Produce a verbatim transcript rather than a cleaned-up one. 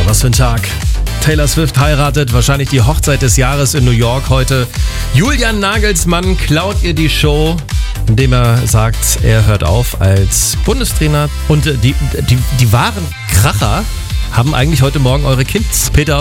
was für ein Tag. Taylor Swift heiratet, wahrscheinlich die Hochzeit des Jahres in New York heute. Julian Nagelsmann klaut ihr die Show, indem er sagt, er hört auf als Bundestrainer. Und die, die, die wahren Kracher haben eigentlich heute Morgen eure Kids. Peter